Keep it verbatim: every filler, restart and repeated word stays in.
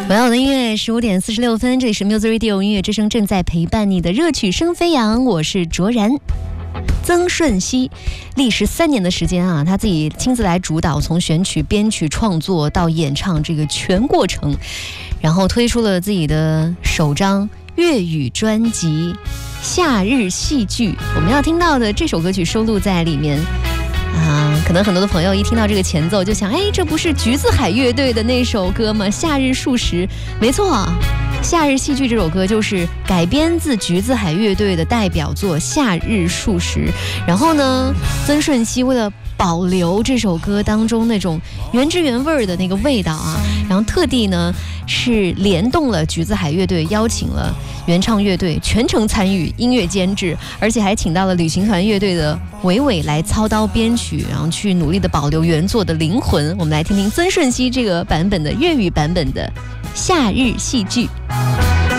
美好的音乐，十五点四十六分，这里是 Music Radio 音乐之声，正在陪伴你的热曲声飞扬，我是卓然。曾舜晞历时三年的时间啊，他自己亲自来主导，从选曲、编曲、创作到演唱这个全过程，然后推出了自己的首张粤语专辑《夏日戏剧》。我们要听到的这首歌曲收录在里面。啊，可能很多的朋友一听到这个前奏就想，哎，这不是橘子海乐队的那首歌吗？夏日数十，没错啊，夏日戏剧这首歌就是改编自橘子海乐队的代表作《夏日数十》。然后呢，曾舜晞为了保留这首歌当中那种原汁原味的那个味道啊，然后特地呢是联动了橘子海乐队，邀请了原唱乐队全程参与音乐监制，而且还请到了旅行团乐队的伟伟来操刀编曲，然后去努力的保留原作的灵魂。我们来听听曾舜晞这个版本的粤语版本的《夏日戏剧》。